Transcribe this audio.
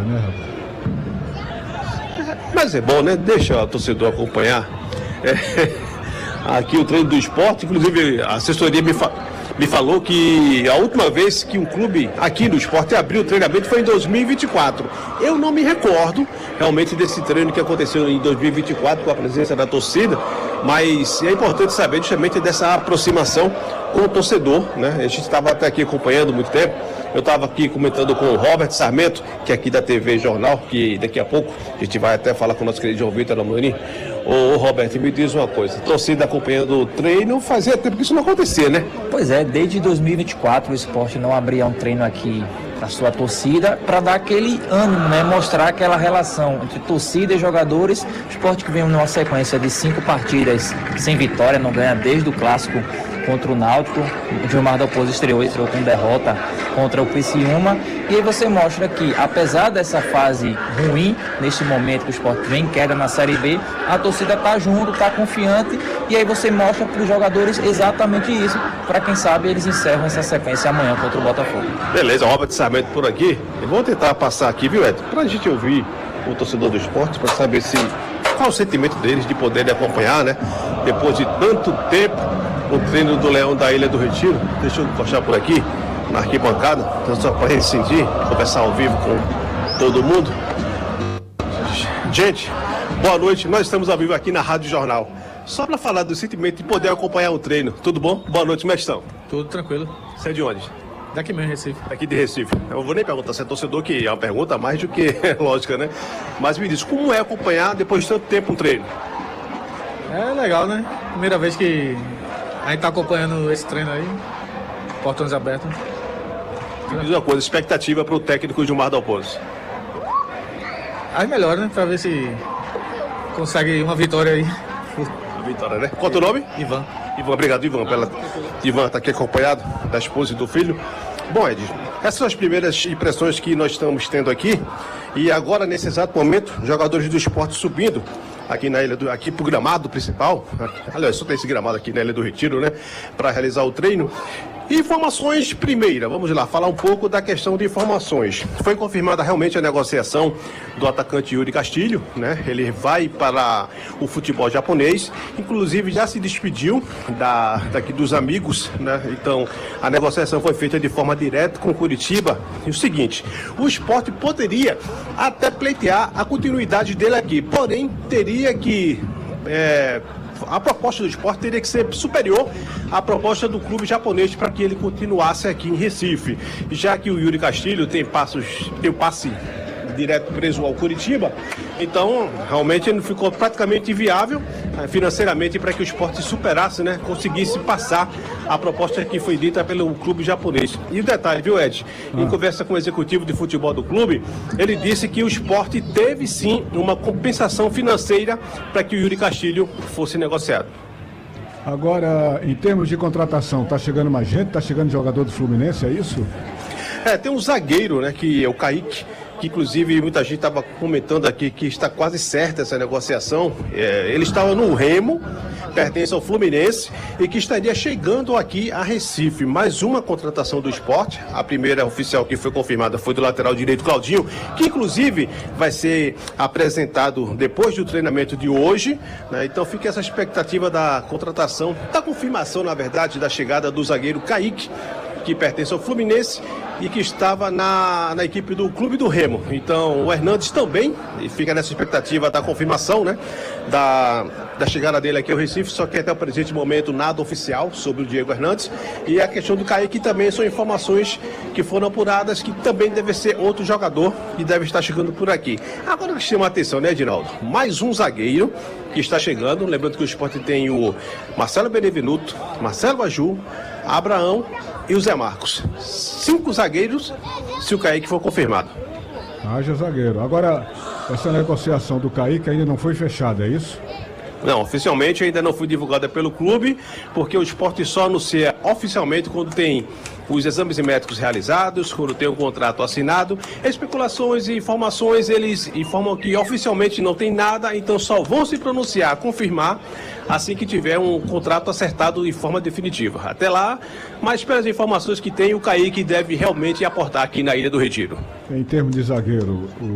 né, rapaz? Mas é bom, né? Deixa o torcedor acompanhar. Aqui o treino do esporte, inclusive a assessoria me falou que a última vez que um clube aqui no esporte abriu o treinamento foi em 2024. Eu não me recordo realmente desse treino que aconteceu em 2024 com a presença da torcida, mas é importante saber justamente dessa aproximação com o torcedor, né? A gente estava até aqui acompanhando muito tempo. Eu estava aqui comentando com o Robert Sarmento, que é aqui da TV Jornal, que daqui a pouco a gente vai até falar com o nosso querido João Vitor Amorim. Ô Robert, me diz uma coisa, torcida acompanhando o treino, fazia tempo que isso não acontecia, né? Pois é, desde 2024 o esporte não abria um treino aqui para sua torcida, para dar aquele ânimo, né? Mostrar aquela relação entre torcida e jogadores. O esporte que vem numa sequência de 5 partidas sem vitória, não ganha desde o clássico contra o Náutico. O Gilmar Dalpozo estreou com derrota contra o Criciúma. E aí você mostra que, apesar dessa fase ruim, neste momento que o esporte vem em queda na Série B, a torcida está junto, está confiante. E aí você mostra para os jogadores exatamente isso, para quem sabe eles encerram essa sequência amanhã contra o Botafogo. Beleza, Robert Sarmento por aqui. Eu vou tentar passar aqui, viu, Edson? Para a gente ouvir o torcedor do esporte, para saber qual o sentimento deles de poderem acompanhar, né? Depois de tanto tempo, o treino do Leão da Ilha do Retiro. Deixa eu encostar por aqui, na arquibancada, então só para a gente sentir, conversar ao vivo com todo mundo. Gente, boa noite, nós estamos ao vivo aqui na Rádio Jornal. Só para falar do sentimento de poder acompanhar o treino. Tudo bom? Boa noite, como é que estão? Tudo tranquilo. Você é de onde? Daqui mesmo, Recife. Aqui de Recife. Eu vou nem perguntar se é torcedor, que é uma pergunta mais do que lógica, né? Mas me diz, como é acompanhar depois de tanto tempo um treino? É legal, né? Primeira vez que a gente tá acompanhando esse treino aí. Portões abertos. Me diz uma coisa, expectativa para o técnico Gilmar Dalpozo. Aí melhor, né? Pra ver se consegue uma vitória aí. Vitória, né? Qual é o teu nome? Ivan. Ivan, obrigado, Ivan. Ivan está aqui acompanhado da esposa e do filho. Bom, Ed, essas são as primeiras impressões que nós estamos tendo aqui. E agora, nesse exato momento, jogadores do esporte subindo aqui na ilha aqui pro gramado principal. Aliás, só tem esse gramado aqui na Ilha do Retiro, né? Para realizar o treino. Informações primeira, vamos lá, falar um pouco da questão de informações. Foi confirmada realmente a negociação do atacante Yuri Castilho, né? Ele vai para o futebol japonês, inclusive já se despediu daqui dos amigos, né? Então, a negociação foi feita de forma direta com Curitiba. E o seguinte, o esporte poderia até pleitear a continuidade dele aqui, porém teria que... a proposta do esporte teria que ser superior à proposta do clube japonês para que ele continuasse aqui em Recife. Já que o Yuri Castilho tem o passe direto preso ao Curitiba, então realmente ele ficou praticamente inviável financeiramente para que o esporte superasse, né, conseguisse passar a proposta que foi dita pelo clube japonês. E o detalhe, viu, Ed? Em conversa com o executivo de futebol do clube, ele disse que o esporte teve sim uma compensação financeira para que o Yuri Castilho fosse negociado. Agora, em termos de contratação, tá chegando mais gente? Tá chegando jogador do Fluminense, é isso? Tem um zagueiro, né, que é o Kaique, que inclusive muita gente estava comentando aqui que está quase certa essa negociação. Ele estava no Remo, pertence ao Fluminense e que estaria chegando aqui a Recife. Mais uma contratação do esporte. A primeira oficial que foi confirmada foi do lateral direito Claudinho, que inclusive vai ser apresentado depois do treinamento de hoje, né? Então fica essa expectativa da contratação, da confirmação, na verdade, da chegada do zagueiro Kaique, que pertence ao Fluminense e que estava na equipe do Clube do Remo. Então o Hernandes também, e fica nessa expectativa da confirmação, né, da chegada dele aqui ao Recife, só que até o presente momento nada oficial sobre o Diego Hernandes. E a questão do Kaique também são informações que foram apuradas, que também deve ser outro jogador e deve estar chegando por aqui. Agora que chama a atenção, né, Edinaldo? Mais um zagueiro que está chegando, lembrando que o esporte tem o Marcelo Benevenuto, Marcelo Aju, Abraão e o Zé Marcos. 5 zagueiros, se o Kaique for confirmado. Haja zagueiro. Agora, essa negociação do Kaique ainda não foi fechada, é isso? Não, oficialmente ainda não foi divulgada pelo clube, porque o esporte só anuncia oficialmente quando tem os exames médicos realizados, quando tem um contrato assinado. Especulações e informações, eles informam que oficialmente não tem nada, então só vão se pronunciar, confirmar, assim que tiver um contrato acertado de forma definitiva. Até lá, mas pelas informações que tem, o Kaique deve realmente aportar aqui na Ilha do Retiro. Em termos de zagueiro,